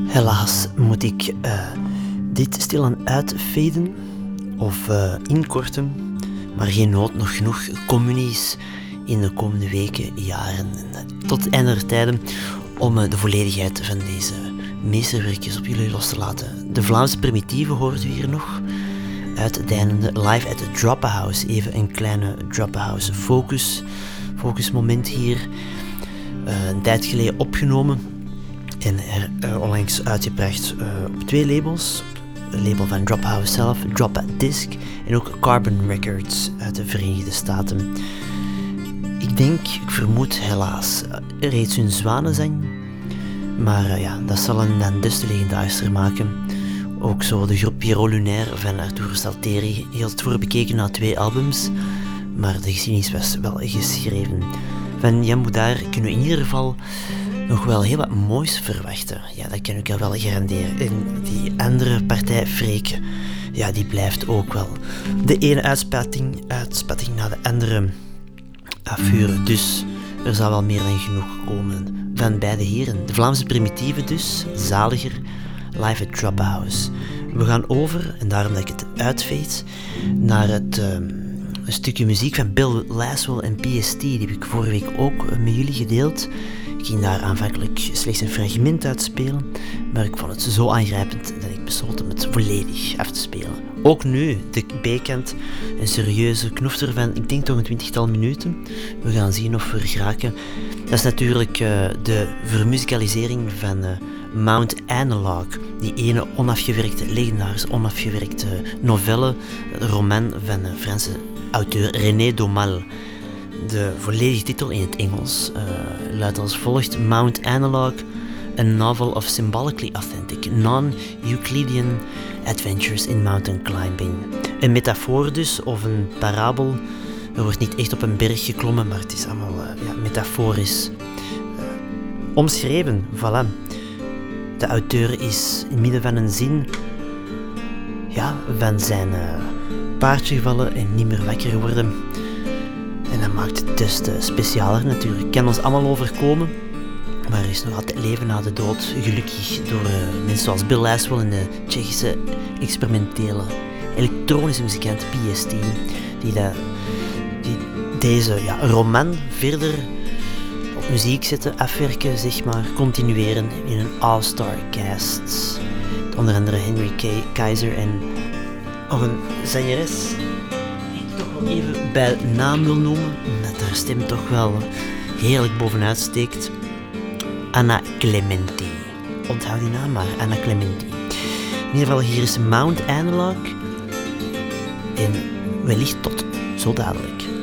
Helaas moet ik dit stilaan uitfaden of inkorten, maar geen nood, nog genoeg communies in de komende weken, jaren, tot het einde der tijden, om de volledigheid van deze meesterwerkjes op jullie los te laten. De Vlaamse Primitieve hoort u hier nog, uitdeinende live at the Dropperhouse. Even een kleine Dropperhouse focusmoment hier. Een tijd geleden opgenomen en onlangs uitgebracht op 2 labels. Een label van Dropperhouse zelf, Drop Disc, en ook Carbon Records uit de Verenigde Staten. Ik vermoed helaas reeds hun zwanenzang, maar dat zal hen dan des te legendarischer maken. Ook zo de groep Pierrot Lunaire van Arturo Salteri hield voor bekeken na 2 albums, maar de geschiedenis was wel geschreven. Van Jan Boudard kunnen we in ieder geval nog wel heel wat moois verwachten. Ja, dat kan ik al wel garanderen. En die andere partij, Freek, ja, die blijft ook wel de ene uitspatting na de andere afvuren. Dus er zal wel meer dan genoeg komen van beide heren. De Vlaamse Primitieve dus, zaliger, live at Dropperhouse. We gaan over, en daarom dat ik het uitfeed, naar een stukje muziek van Bill Laswell en PST. Die heb ik vorige week ook met jullie gedeeld. Ik ging daar aanvankelijk slechts een fragment uitspelen, maar ik vond het zo aangrijpend dat ik besloot om het volledig af te spelen. Ook nu, de B-kant, een serieuze knofter van, ik denk toch een 20-tal minuten. We gaan zien of we geraken. Dat is natuurlijk de vermusicalisering van Mount Analog, die ene legendarische onafgewerkte novelle, roman van de Franse auteur René Daumal. De volledige titel in het Engels luidt als volgt: Mount Analog, a novel of symbolically authentic, non-Euclidean adventures in mountain climbing. Een metafoor dus, of een parabel. Er wordt niet echt op een berg geklommen, maar het is allemaal metaforisch omschreven. Voilà. De auteur is in het midden van een zin van zijn paardje gevallen en niet meer wakker geworden. En dat maakt het des te specialer natuurlijk. Het kan ons allemaal overkomen, maar er is nog altijd leven na de dood. Gelukkig door mensen zoals Bill Laswell en de Tsjechische experimentele elektronische muzikant PST, die deze roman verder op muziek zetten, afwerken, zeg maar, continueren in een all-star cast. Onder andere Henry Keizer en nog een zangeres die ik toch wel even bij naam wil noemen, omdat haar stem toch wel heerlijk bovenuit steekt. Anna Clementi. Onthoud die naam maar, Anna Clementi. In ieder geval, hier is Mount Analog en wellicht tot zo dadelijk.